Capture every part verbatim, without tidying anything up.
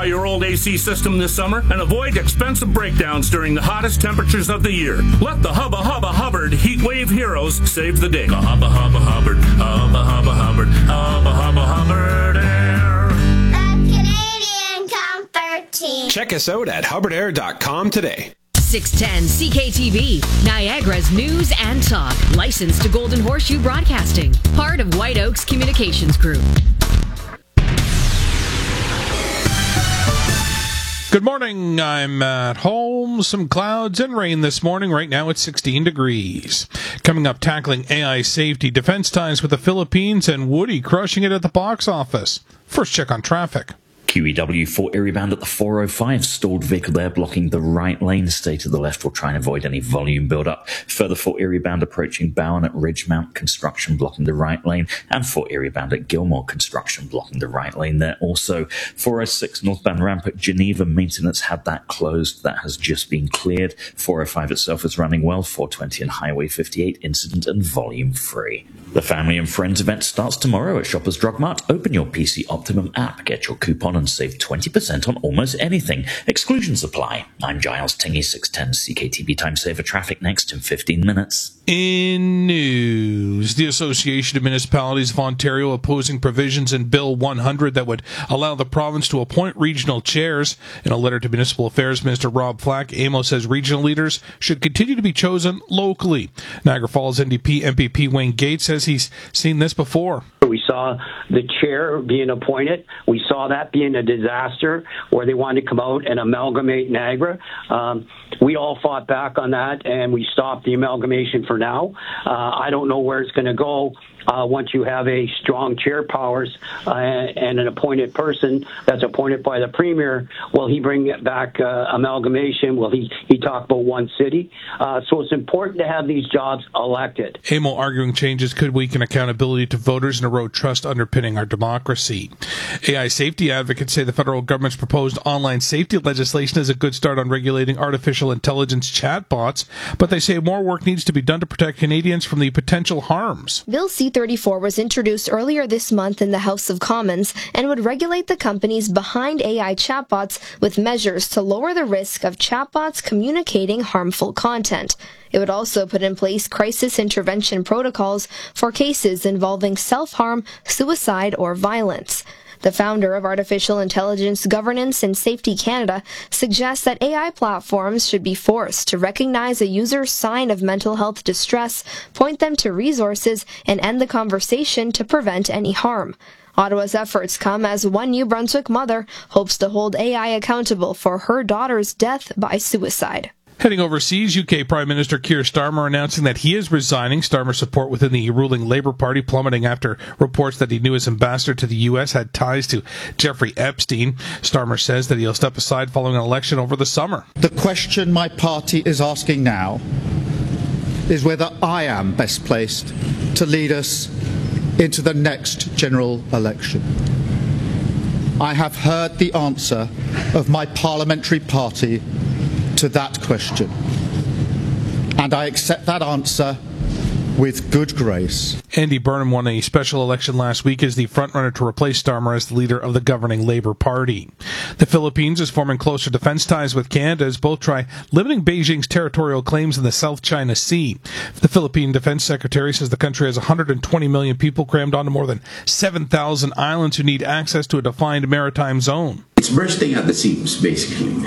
your old A C system this summer and avoid expensive breakdowns during the hottest temperatures of the year. Let the Hubba Hubba Hubbard Heat Wave Heroes save the day. Hubba Hubba Hubbard, Hubba Hubba Hubbard, Hubba Hubba Hubbard Air. The Canadian Comfort Team. Check us out at hubbard air dot com today. six ten C K T V, Niagara's news and talk. Licensed to Golden Horseshoe Broadcasting. Part of White Oaks Communications Group. Good morning. I'm at home. Some clouds and rain this morning. Right now it's sixteen degrees. Coming up, tackling A I safety, defense ties with the Philippines, and Woody crushing it at the box office. First check on traffic. Q E W Fort Erie bound at the four oh five. Stalled vehicle there blocking the right lane. Stay to the left. We'll try and avoid any volume build-up. Further Fort Erie bound approaching Bowen at Ridgemount. Construction blocking the right lane. And Fort Erie bound at Gilmore. Construction blocking the right lane there also. four oh six northbound ramp at Geneva. Maintenance had that closed. That has just been cleared. four oh five itself is running well. four twenty and Highway fifty-eight incident and volume free. The Family and Friends event starts tomorrow at Shoppers Drug Mart. Open your P C Optimum app. Get your coupon and save twenty percent on almost anything. Exclusions apply. I'm Giles Tingy, six ten C K T V Time Saver Traffic next in fifteen minutes. In news, the Association of Municipalities of Ontario opposing provisions in Bill one hundred that would allow the province to appoint regional chairs. In a letter to Municipal Affairs Minister Rob Flack, A M O says regional leaders should continue to be chosen locally. Niagara Falls N D P M P P Wayne Gates says he's seen this before. We saw the chair being appointed. We saw that being a disaster where they wanted to come out and amalgamate Niagara. Um, we all fought back on that, and we stopped the amalgamation for now. Uh, I don't know where it's going to go. Uh, once you have a strong chair powers uh, and an appointed person that's appointed by the premier, will he bring it back uh, amalgamation? Will he, he talk about one city? Uh, so it's important to have these jobs elected. A M O arguing changes could weaken accountability to voters and erode trust underpinning our democracy. A I safety advocates say the federal government's proposed online safety legislation is a good start on regulating artificial intelligence chatbots, but they say more work needs to be done to protect Canadians from the potential harms. Bill C thirty-four was introduced earlier this month in the House of Commons and would regulate the companies behind A I chatbots with measures to lower the risk of chatbots communicating harmful content. It would also put in place crisis intervention protocols for cases involving self-harm, suicide, or violence. The founder of Artificial Intelligence Governance and Safety Canada suggests that A I platforms should be forced to recognize a user's sign of mental health distress, point them to resources, and end the conversation to prevent any harm. Ottawa's efforts come as one New Brunswick mother hopes to hold A I accountable for her daughter's death by suicide. Heading overseas, U K Prime Minister Keir Starmer announcing that he is resigning. Starmer's support within the ruling Labour Party plummeting after reports that he knew his ambassador to the U S had ties to Jeffrey Epstein. Starmer says that he'll step aside following an election over the summer. The question my party is asking now is whether I am best placed to lead us into the next general election. I have heard the answer of my parliamentary party to that question, and I accept that answer with good grace. Andy Burnham won a special election last week as the frontrunner to replace Starmer as the leader of the governing Labour Party. The Philippines is forming closer defense ties with Canada as both try limiting Beijing's territorial claims in the South China Sea. The Philippine Defense Secretary says the country has one hundred twenty million people crammed onto more than seven thousand islands who need access to a defined maritime zone. It's bursting at the seams, basically.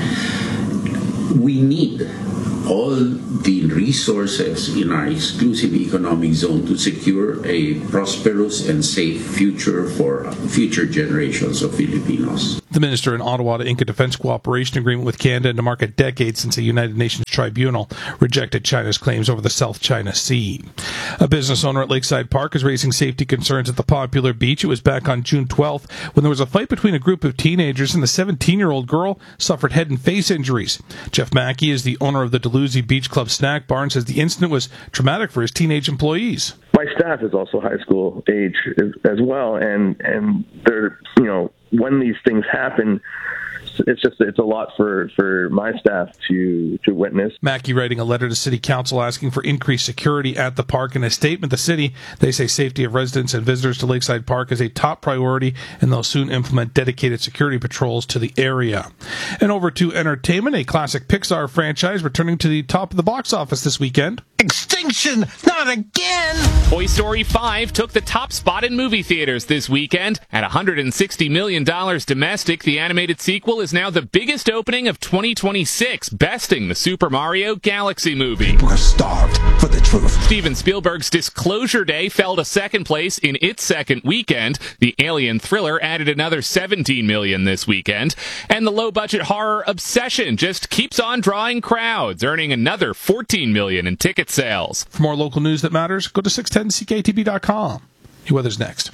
We need all the resources in our exclusive economic zone to secure a prosperous and safe future for future generations of Filipinos. The minister in Ottawa to ink a defense cooperation agreement with Canada to mark a decade since a United Nations tribunal rejected China's claims over the South China Sea. A business owner at Lakeside Park is raising safety concerns at the popular beach. It was back on June twelfth when there was a fight between a group of teenagers and the seventeen-year-old girl suffered head and face injuries. Jeff Mackey is the owner of the Dalhousie Beach Club snack bar and says the incident was traumatic for his teenage employees. My staff is also high school age as well, and and they're, you know, when these things happen, it's just it's a lot for, for my staff to to witness. Mackey writing a letter to City Council asking for increased security at the park. In a statement, the city, they say safety of residents and visitors to Lakeside Park is a top priority, and they'll soon implement dedicated security patrols to the area. And over to entertainment, a classic Pixar franchise returning to the top of the box office this weekend. Extinction! Not again! Toy Story five took the top spot in movie theaters this weekend. At one hundred sixty million dollars domestic, the animated sequel is now the biggest opening of twenty twenty-six, besting the Super Mario Galaxy movie. We're starved for the truth. Steven Spielberg's Disclosure Day fell to second place in its second weekend. The Alien thriller added another seventeen million dollars this weekend. And the low-budget horror Obsession just keeps on drawing crowds, earning another fourteen million dollars in ticket sales. For more local news that matters, go to six ten C K T B dot com. Your weather's next.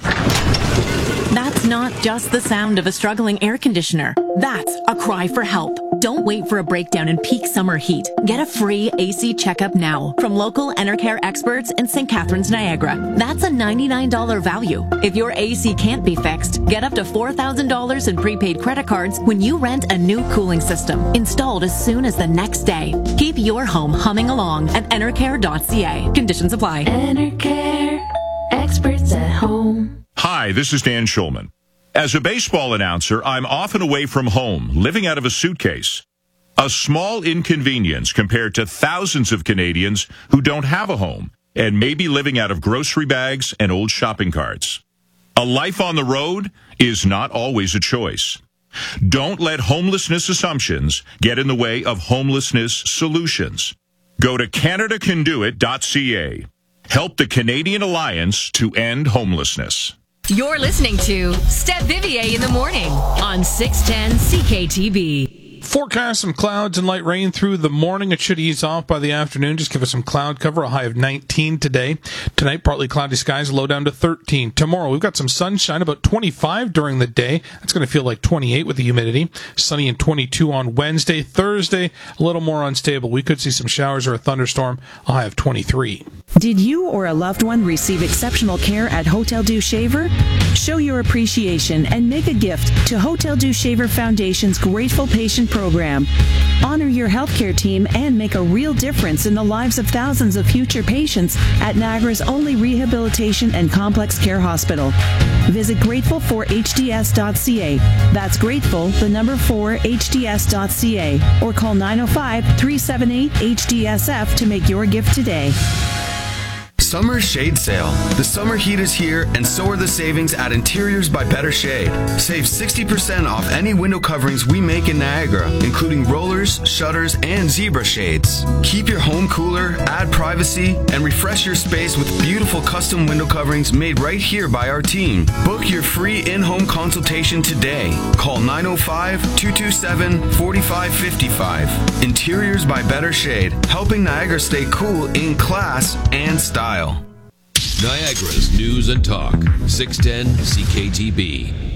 That's not just the sound of a struggling air conditioner. That's a cry for help. Don't wait for a breakdown in peak summer heat. Get a free A C checkup now from local Enercare experts in Saint Catharines, Niagara. That's a ninety-nine dollars value. If your A C can't be fixed, get up to four thousand dollars in prepaid credit cards when you rent a new cooling system, installed as soon as the next day. Keep your home humming along at enercare dot c a. Conditions apply. Enercare, experts at home. Hi, this is Dan Schulman. As a baseball announcer, I'm often away from home, living out of a suitcase. A small inconvenience compared to thousands of Canadians who don't have a home and may be living out of grocery bags and old shopping carts. A life on the road is not always a choice. Don't let homelessness assumptions get in the way of homelessness solutions. Go to canada can do it dot c a. Help the Canadian Alliance to end homelessness. You're listening to Steph Vivier in the morning on six ten C K T B. Forecast some clouds and light rain through the morning. It should ease off by the afternoon. Just give us some cloud cover. A high of nineteen today. Tonight, partly cloudy skies, low down to thirteen. Tomorrow, we've got some sunshine, about twenty-five during the day. That's going to feel like twenty-eight with the humidity. Sunny and twenty-two on Wednesday. Thursday, a little more unstable. We could see some showers or a thunderstorm. A high of twenty-three. Did you or a loved one receive exceptional care at Hotel Dieu Shaver? Show your appreciation and make a gift to Hotel Dieu Shaver Foundation's Grateful Patient Program. Honor your healthcare team and make a real difference in the lives of thousands of future patients at Niagara's only rehabilitation and complex care hospital. Visit grateful for h d s dot c a. That's grateful, the number four, h d s dot c a. Or call nine oh five, three seven eight, H D S F to make your gift today. Summer Shade Sale. The summer heat is here, and so are the savings at Interiors by Better Shade. Save sixty percent off any window coverings we make in Niagara, including rollers, shutters, and zebra shades. Keep your home cooler, add privacy, and refresh your space with beautiful custom window coverings made right here by our team. Book your free in-home consultation today. Call nine oh five, two two seven, four five five five. Interiors by Better Shade, helping Niagara stay cool in class and style. Niagara's News and Talk, six ten C K T B.